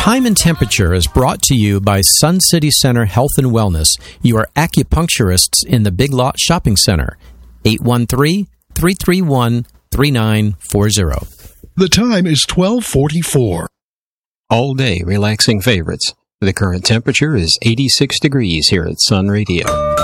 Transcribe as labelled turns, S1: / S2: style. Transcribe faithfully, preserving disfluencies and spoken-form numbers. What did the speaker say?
S1: Time and Temperature is brought to you by Sun City Center Health and Wellness, your acupuncturists in the Big Lot Shopping Center. eight one three, three three one, three nine four zero.
S2: The time is twelve forty-four.
S3: All day relaxing favorites. The current temperature is eighty-six degrees here at Sun Radio.